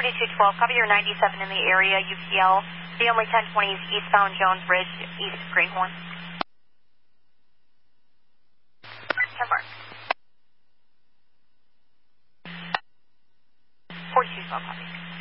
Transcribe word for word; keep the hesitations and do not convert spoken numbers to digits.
two twelve, copy your ninety-seven in the area, U T L. The only ten twenty is eastbound Jones Ridge, east Greenhorn. ten bar. forty-two twelve, copy.